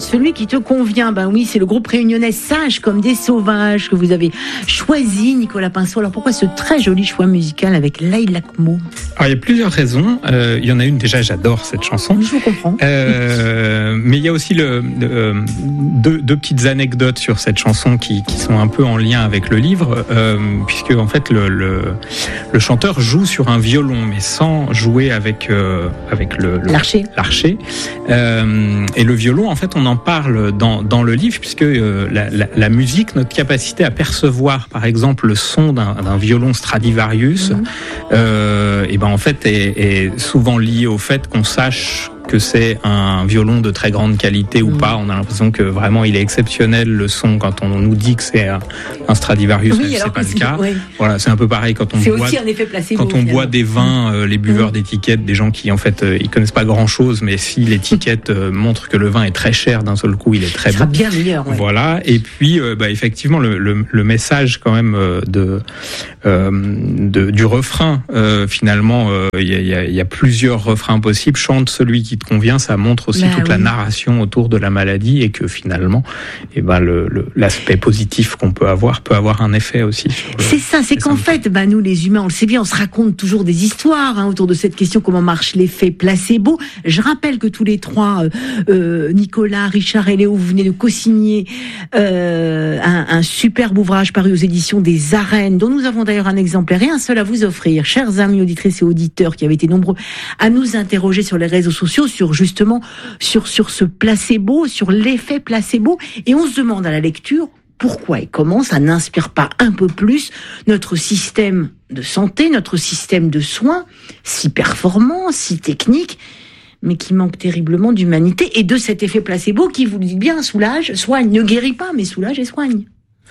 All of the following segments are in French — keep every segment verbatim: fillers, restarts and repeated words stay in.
celui qui te convient. Ben oui, c'est le groupe réunionnais Sages comme des sauvages que vous avez choisi, Nicolas Pinceau. Alors pourquoi ce très joli choix musical avec Leïla Kmo? Alors il y a plusieurs raisons. Euh, il y en a une, déjà, j'adore cette chanson. Je vous comprends. Euh, mais il y a aussi le, le, deux, deux petites anecdotes sur cette chanson qui, qui sont un peu en lien avec le livre, euh, puisque en fait le, le, le chanteur joue sur un violon, mais sans jouer avec, euh, avec le, le, l'archer. l'archer. Euh, et le violon, en fait, on en parle dans, dans le livre, puisque euh, la, la, la musique, notre capacité à percevoir, par exemple, le son d'un, d'un violon Stradivarius, mmh. euh, et ben en fait est, est souvent lié au fait qu'on sache que c'est un violon de très grande qualité ou mmh. pas. On a l'impression que vraiment il est exceptionnel, le son, quand on nous dit que c'est un, un Stradivarius, oui, même c'est pas le cas. Oui. Voilà, c'est un peu pareil quand on c'est boit, aussi un effet placebo, quand on boit des vins, euh, les buveurs mmh. d'étiquettes, des gens qui en fait euh, ils connaissent pas grand chose, mais si l'étiquette euh, montre que le vin est très cher, d'un seul coup il est très il sera bon. bien meilleur. Ouais. Voilà. Et puis euh, bah, effectivement le, le, le message quand même euh, de, euh, de du refrain, euh, finalement il euh, y, a, y a plusieurs refrains possibles. Chante celui qui te convient, ça montre aussi bah, toute oui. la narration autour de la maladie, et que finalement, eh ben le, le, l'aspect positif qu'on peut avoir peut avoir un effet aussi. Sur le, c'est ça, c'est qu'en fait, bah, nous les humains, on le sait bien, on se raconte toujours des histoires hein, autour de cette question, comment marche l'effet placebo. Je rappelle que tous les trois, euh, euh, Nicolas, Richard et Léo, vous venez de co-signer euh, un, un superbe ouvrage paru aux éditions des Arènes, dont nous avons d'ailleurs un exemplaire et un seul à vous offrir, chers amis auditrices et auditeurs qui avaient été nombreux à nous interroger sur les réseaux sociaux, sur justement sur sur ce placebo, sur l'effet placebo, et on se demande à la lecture pourquoi et comment ça n'inspire pas un peu plus notre système de santé, notre système de soins, si performant, si technique, mais qui manque terriblement d'humanité et de cet effet placebo qui, vous le dites bien, soulage, soigne, ne guérit pas, mais soulage et soigne.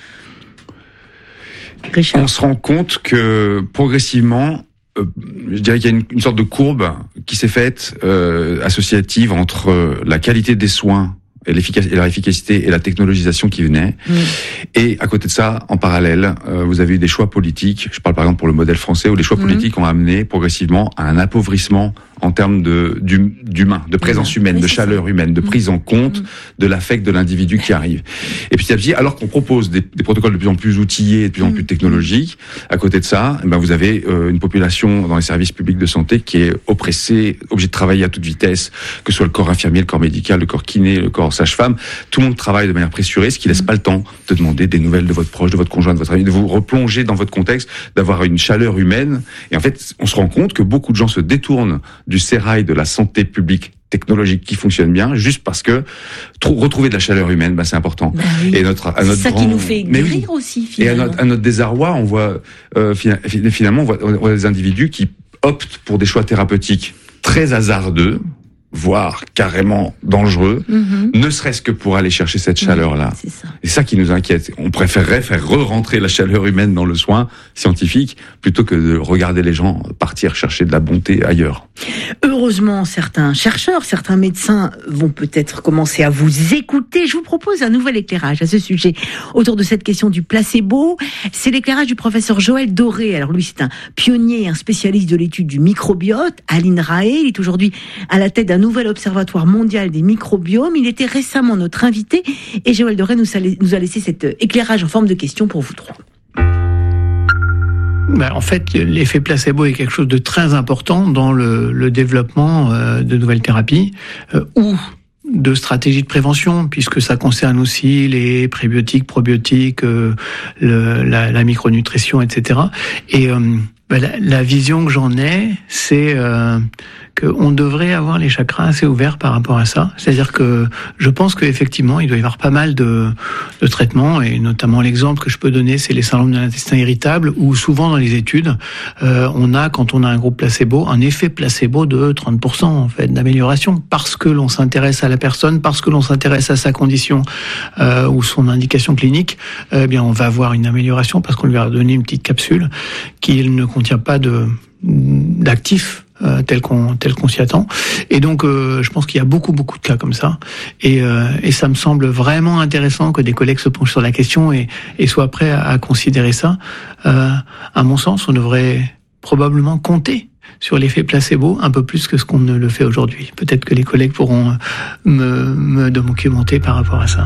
Richard. On se rend compte que progressivement, Euh, je dirais qu'il y a une, une sorte de courbe qui s'est faite euh, associative entre euh, la qualité des soins et, et leur efficacité et la technologisation qui venait. Mmh. Et à côté de ça, en parallèle, euh, vous avez eu des choix politiques. Je parle par exemple pour le modèle français, où les choix mmh. politiques ont amené progressivement à un appauvrissement en termes de d'humain, de présence humaine, oui, de chaleur ça. humaine, de prise en compte mmh. de l'affect de l'individu qui arrive. Et puis petit à petit, alors qu'on propose des, des protocoles de plus en plus outillés, de plus en plus technologiques, à côté de ça, eh ben vous avez euh, une population dans les services publics de santé qui est oppressée, obligée de travailler à toute vitesse, que ce soit le corps infirmier, le corps médical, le corps kiné, le corps sage-femme. Tout le monde travaille de manière pressurée, ce qui laisse mmh. pas le temps de demander des nouvelles de votre proche, de votre conjoint, de votre ami, de vous replonger dans votre contexte, d'avoir une chaleur humaine. Et en fait, on se rend compte que beaucoup de gens se détournent du sérail de la santé publique technologique qui fonctionne bien, juste parce que trou- retrouver de la chaleur humaine, ben c'est important. Ben oui. Et notre, à notre c'est ça grand... qui nous fait guérir oui. aussi, finalement. Et à notre, à notre désarroi, on voit euh, finalement, on voit, on voit des individus qui optent pour des choix thérapeutiques très hasardeux, voire carrément dangereux, mm-hmm. ne serait-ce que pour aller chercher cette chaleur-là. Oui, c'est ça. Et ça qui nous inquiète. On préférerait faire re-rentrer la chaleur humaine dans le soin scientifique plutôt que de regarder les gens partir chercher de la bonté ailleurs. Heureusement, certains chercheurs, certains médecins vont peut-être commencer à vous écouter. Je vous propose un nouvel éclairage à ce sujet autour de cette question du placebo. C'est l'éclairage du professeur Joël Doré. Alors lui, c'est un pionnier, un spécialiste de l'étude du microbiote à l'INRAE. Il est aujourd'hui à la tête d'un nouvel observatoire mondial des microbiomes. Il était récemment notre invité et Joël Doré nous a, nous a laissé cet éclairage en forme de question pour vous trois. Ben, en fait, l'effet placebo est quelque chose de très important dans le, le développement euh, de nouvelles thérapies euh, ou de stratégies de prévention, puisque ça concerne aussi les prébiotiques, probiotiques, euh, le, la, la micronutrition, et cetera. Et euh, ben, la, la vision que j'en ai, c'est euh, qu'on devrait avoir les chakras assez ouverts par rapport à ça. C'est-à-dire que je pense qu'effectivement, il doit y avoir pas mal de, de traitements, et notamment l'exemple que je peux donner, c'est les syndromes de l'intestin irritable, où souvent dans les études, euh, on a, quand on a un groupe placebo, un effet placebo de trente pour cent en fait, d'amélioration, parce que l'on s'intéresse à la personne, parce que l'on s'intéresse à sa condition euh, ou son indication clinique, eh bien on va avoir une amélioration parce qu'on lui a donné une petite capsule qui ne contient pas de d'actifs euh, tel qu'on tel qu'on s'y attend. Et donc euh, je pense qu'il y a beaucoup beaucoup de cas comme ça. Et euh, et ça me semble vraiment intéressant que des collègues se penchent sur la question et et soient prêts à, à considérer ça. Euh, à mon sens, on devrait probablement compter sur l'effet placebo un peu plus que ce qu'on ne le fait aujourd'hui. Peut-être que les collègues pourront me, me documenter par rapport à ça.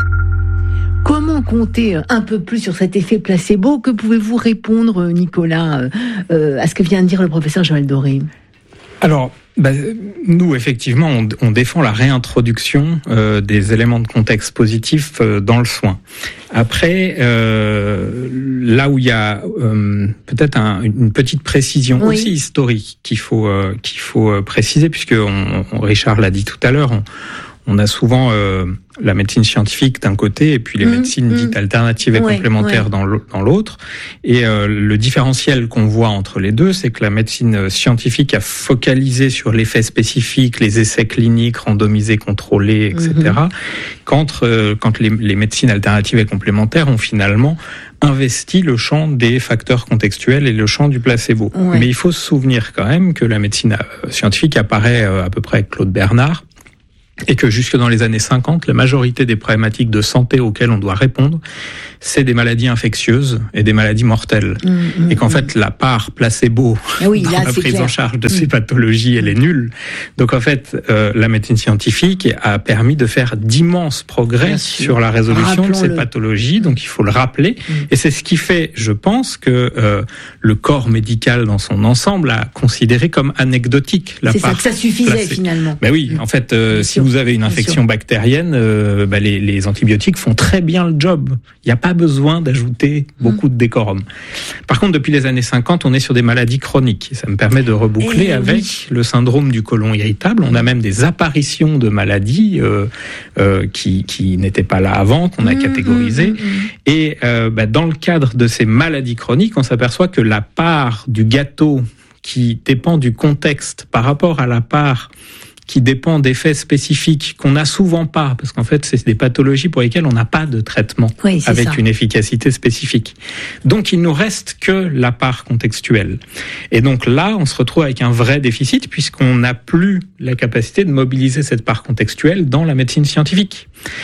Comment compter un peu plus sur cet effet placebo ? Que pouvez-vous répondre, Nicolas, euh, à ce que vient de dire le professeur Joël Doré ? Alors, bah, nous, effectivement, on, on défend la réintroduction euh, des éléments de contexte positifs euh, dans le soin. Après, euh, là où il y a euh, peut-être un, une petite précision oui. aussi historique qu'il faut euh, qu'il faut euh, préciser, puisque on, on, Richard l'a dit tout à l'heure, on, on a souvent euh, la médecine scientifique d'un côté et puis les mmh, médecines mmh. dites alternatives et ouais, complémentaires ouais. dans l'autre. Et euh, le différentiel qu'on voit entre les deux, c'est que la médecine scientifique a focalisé sur l'effet spécifique, les essais cliniques randomisés, contrôlés, et cetera. Mmh. Quand, euh, quand les, les médecines alternatives et complémentaires ont finalement investi le champ des facteurs contextuels et le champ du placebo. Ouais. Mais il faut se souvenir quand même que la médecine scientifique apparaît à peu près avec Claude Bernard, et que jusque dans les années cinquante, la majorité des problématiques de santé auxquelles on doit répondre, c'est des maladies infectieuses et des maladies mortelles. Mmh, et qu'en mmh. fait, la part placebo oui, dans là, la prise clair. en charge de mmh. ces pathologies, elle est nulle. Donc en fait, euh, la médecine scientifique a permis de faire d'immenses progrès sur la résolution de ces pathologies. Donc il faut le rappeler. Mmh. Et c'est ce qui fait, je pense, que euh, le corps médical dans son ensemble a considéré comme anecdotique la c'est part ça que ça suffisait placée. Finalement. Ben oui, en fait, euh, si vous avez une infection bactérienne, euh, bah les, les antibiotiques font très bien le job. Il n'y a pas besoin d'ajouter beaucoup mmh. de décorum. Par contre, depuis les années cinquante, on est sur des maladies chroniques. Et ça me permet de reboucler Et avec oui. le syndrome du côlon irritable. On a même des apparitions de maladies euh, euh, qui, qui n'étaient pas là avant, qu'on a mmh, catégorisées. Mmh, mmh. Et euh, bah, dans le cadre de ces maladies chroniques, on s'aperçoit que la part du gâteau qui dépend du contexte par rapport à la part qui dépend d'effets spécifiques qu'on n'a souvent pas, parce qu'en fait, c'est des pathologies pour lesquelles on n'a pas de traitement oui, avec ça. une efficacité spécifique. Donc, il nous reste que la part contextuelle. Et donc là, on se retrouve avec un vrai déficit, puisqu'on n'a plus la capacité de mobiliser cette part contextuelle dans la médecine scientifique.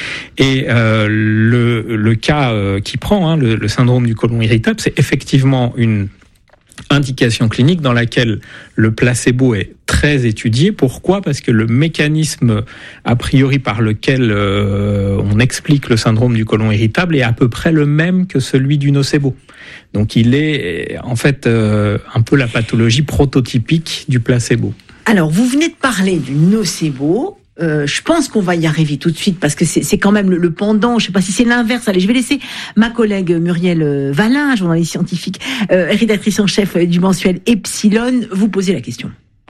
Et euh, le, le cas euh, qui prend, hein, le, le syndrome du côlon irritable, c'est effectivement une indication clinique dans laquelle le placebo est très étudié. Pourquoi ? Parce que le mécanisme a priori par lequel euh, on explique le syndrome du côlon irritable est à peu près le même que celui du nocebo. Donc il est en fait euh, un peu la pathologie prototypique du placebo. Alors vous venez de parler du nocebo. Euh, je pense qu'on va y arriver tout de suite parce que c'est, c'est quand même le, le pendant. Je sais pas si c'est l'inverse. Allez, je vais laisser ma collègue Muriel Valin, journaliste scientifique, euh, rédactrice en chef du mensuel Epsilon, vous poser la question.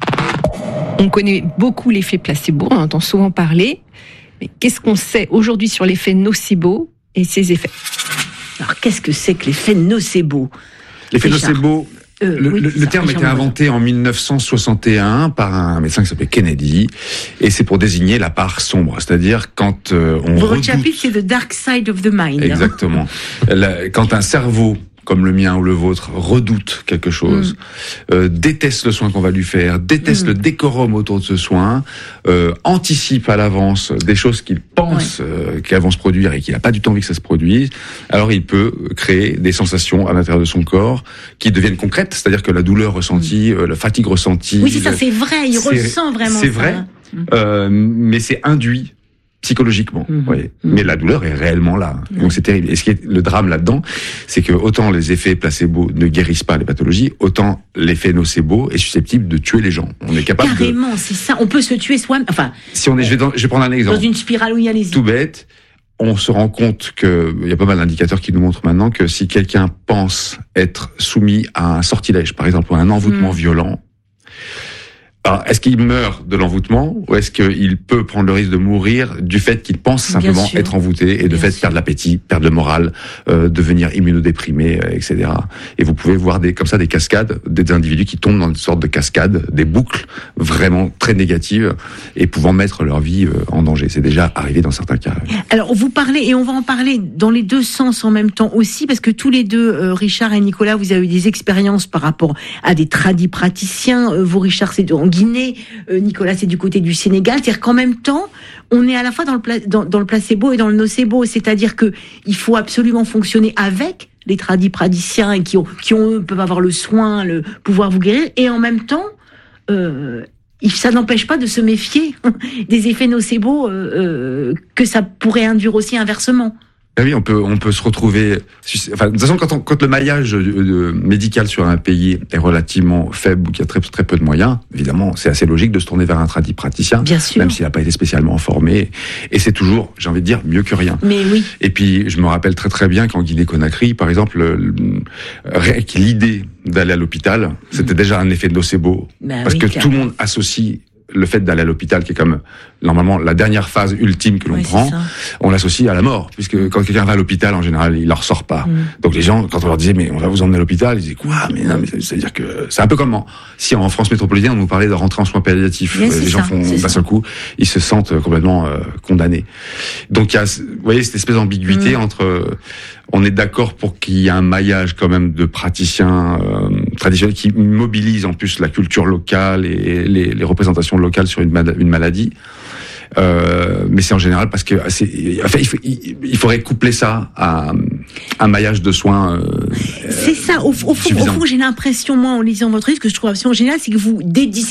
On connaît beaucoup l'effet placebo, on entend souvent parler. Mais qu'est-ce qu'on sait aujourd'hui sur l'effet nocebo et ses effets ? Alors, qu'est-ce que c'est que l'effet nocebo ? L'effet Richard. nocebo. Euh, le, oui, le, le terme a été inventé en mille neuf cent soixante et un par un médecin qui s'appelait Kennedy, et c'est pour désigner la part sombre, c'est-à-dire quand euh, on Votre redoute... chapitre, c'est The Dark Side of the Mind. Exactement. la, quand un cerveau comme le mien ou le vôtre, redoute quelque chose, mmh. euh, déteste le soin qu'on va lui faire, déteste mmh. le décorum autour de ce soin, euh, anticipe à l'avance des choses qu'il pense ouais. euh, qu'elles vont se produire et qu'il n'a pas du tout envie que ça se produise, alors il peut créer des sensations à l'intérieur de son corps qui deviennent concrètes, c'est-à-dire que la douleur ressentie, mmh. euh, la fatigue ressentie... Oui, c'est ça, c'est vrai, il ressent vraiment c'est ça. C'est vrai, mmh. euh, mais c'est induit psychologiquement, mmh. oui. Mmh. Mais la douleur est réellement là. Mmh. Donc c'est terrible. Et ce qui est le drame là-dedans, c'est que autant les effets placebo ne guérissent pas les pathologies, autant l'effet nocebo est susceptible de tuer les gens. On est capable Carrément, de... c'est ça. On peut se tuer soi-même. Enfin, si on est, je vais, dans, je vais prendre un exemple. Dans une spirale où il y a les... Tout bête. On se rend compte que il y a pas mal d'indicateurs qui nous montrent maintenant que si quelqu'un pense être soumis à un sortilège, par exemple, ou à un envoûtement mmh. violent. Alors, est-ce qu'il meurt de l'envoûtement ou est-ce qu'il peut prendre le risque de mourir du fait qu'il pense simplement être envoûté et de Bien fait sûr. perdre l'appétit, perdre le moral, euh, devenir immunodéprimé, euh, et cetera. Et vous pouvez voir des comme ça des cascades, des individus qui tombent dans une sorte de cascade, des boucles vraiment très négatives et pouvant mettre leur vie euh, en danger. C'est déjà arrivé dans certains cas. Alors vous parlez, et on va en parler dans les deux sens en même temps aussi, parce que tous les deux, euh, Richard et Nicolas, vous avez eu des expériences par rapport à des tradis praticiens. Euh, vous, Richard, c'est en Guinée, euh, Nicolas, c'est du côté du Sénégal. C'est-à-dire qu'en même temps, on est à la fois dans le, pla- dans, dans le placebo et dans le nocebo. C'est-à-dire que il faut absolument fonctionner avec les tradis praticiens et qui ont, qui ont, eux, peuvent avoir le soin, le pouvoir vous guérir, et en même temps, euh, ça n'empêche pas de se méfier des effets nocebo euh, euh, que ça pourrait induire aussi inversement. Ah oui, on peut on peut se retrouver. Enfin, de toute façon, quand, on, quand le maillage de, de, médical sur un pays est relativement faible ou qu'il y a très très peu de moyens, évidemment, c'est assez logique de se tourner vers un tradit praticien, bien sûr, même s'il n'a pas été spécialement formé. Et c'est toujours, j'ai envie de dire, mieux que rien. Mais oui. Et puis, je me rappelle très très bien qu'en Guinée-Conakry, par exemple, le, le, l'idée d'aller à l'hôpital, c'était mmh. déjà un effet de nocebo, bah parce oui, que clairement. tout le monde associe le fait d'aller à l'hôpital, qui est comme normalement la dernière phase ultime que l'on oui, prend, on l'associe à la mort, puisque quand quelqu'un va à l'hôpital, en général, il en ressort pas. Mm. Donc les gens, quand on leur disait, mais on va vous emmener à l'hôpital, ils disaient, quoi? Mais non, mais c'est-à-dire que c'est un peu comme en, si en France métropolitaine, on nous parlait de rentrer en soins palliatifs. Mais les gens ça, font, d'un seul coup, ils se sentent complètement euh, condamnés. Donc il y a, vous voyez, cette espèce d'ambiguïté mm. entre, euh, on est d'accord pour qu'il y ait un maillage quand même de praticiens euh, traditionnels qui mobilisent en plus la culture locale et les, les représentations locales sur une, une maladie. Euh, mais c'est en général parce que c'est, enfin, il, faut, il, il faudrait coupler ça à un maillage de soins. Euh, c'est ça. Au, au, fond, au fond, j'ai l'impression, moi, en lisant votre livre, ce que je trouve absolument génial, c'est que vous dédiez